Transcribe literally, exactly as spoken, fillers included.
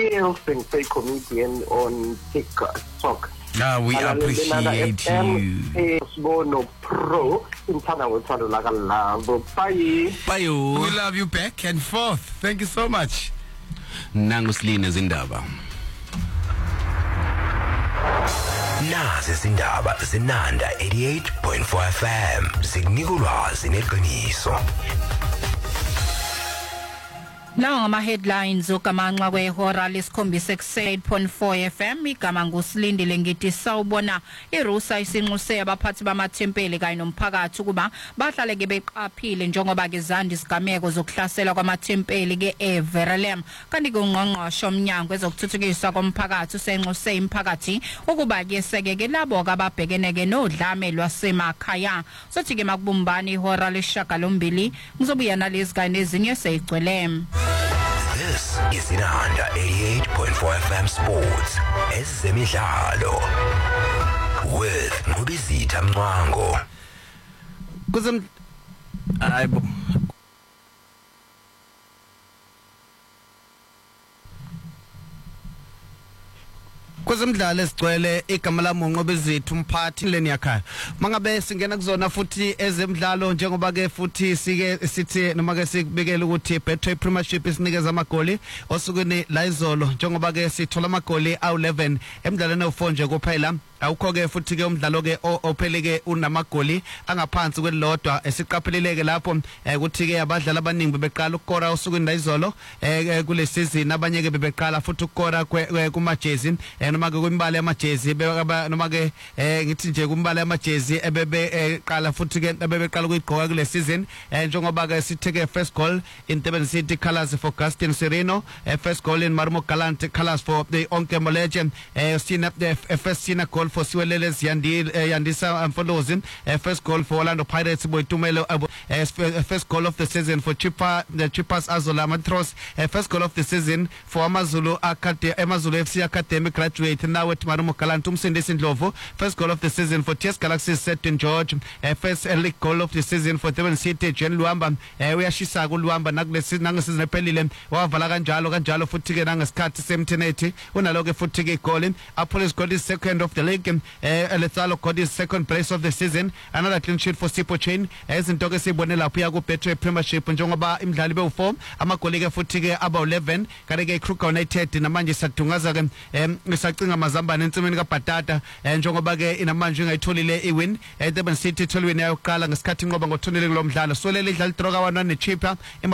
still sing say comedian on TikTok. Ah, we appreciate you. Sbono Pro in Tana with Tadulaga Love. Bye. Bye. We love you back and forth. Thank you so much. Nangusline Zindaba. Nazi Zindaba Zinanda eighty-eight point four F M. Signiculwazi neqiniso. Now ngama headlines ukamanxa kwehora lesikhombisa eight point four F M igama ngusilindile ngithi sawubona iRusa isinxuse abaphathi bamathempeli kanye nomphakathi ukuba bahlale ke beqaphile njengoba ke zanda isigameko zokuhlasela kwamathempeli ke eVerulam kanti ke ungqongqoshe omnyango ezokuthuthukiswa komphakathi usenxuse imphakathi ukuba ke sekeke labo ababhekene ke nodlame lwasemakhaya sothi ke makubumbani ihora leshagalombili ngizobuya nalezi kanye nezinye seyigcwele. This is Inanda eighty-eight point four F M Sports. Ezemidlalo with Ngubizitha Mncwango. Kuzem ayibo kwezemidlalo esigcwele igama lami Ngubizitha umphathi leni yakhaya mangabe singena kuzona futhi ezemidlalo njengoba ke futhi sike sithi noma ke sikubekela ukuthi Betway Premiership isinikeza amagoli osukwini la izolo njengoba ke sithola amagoli awu eleven emidlalweni owu-four nje kuphela awukho ke futhi ke umdlalo ke opheleke unamagoli angaphansi kwelodwa esiqapheleleke lapho ukuthi ke abadlali abaningi bebeqala ukukora usukwini la izolo kule season abanye ke bebeqala futhi ukukora kumajezi noma ke kwimbali yamajezi noma ke ngithi nje kumbali yamajezi ebebe qala futhi ke bebeqala ukuyigqoka kule season njengoba ke sitheke first goal in Durban City colours for Gaston Sereno, first goal in Marmo Gallant colours for the Onke Moleje, seen up the first seen goal for Siweleles Yandi Yandisa Mfondozin, first goal for Orlando Pirates Boitumelo, first goal of the season for Chipa the Chipas Azola Matros, first goal of the season for Amazulu Akate Amazulu F C Academy graduate now at Marmo Galantum Sindis Lovo, first goal of the season for T S Galaxy Set in George, first league goal of the season for Durban City Jen Luamba, uyashisa kuLuamba nakulesi nangesizini ephelile wavala kanjalo kanjalo futhi ke nangesikhathi semthenethi unalo ke futhi ke goal Apollo got his second of the league, Elethalo got his second place of the season, another clean sheet for Sipo Chain izinto ke sibone lapho ya ku Betway Premiership njengoba imidlali bewu-four amagoli ke futhi ke aba eleven kanti ke Kruger United namanje sadungaza ke ngisacinga amazambane ensimini kaBhatata njengoba ke inamanje ingayitholile iwin Durban City itholwini yayoqala ngesikhathi ngoba ngo-twenty lo mdlalo so leli dlala idraw ka one one neChippa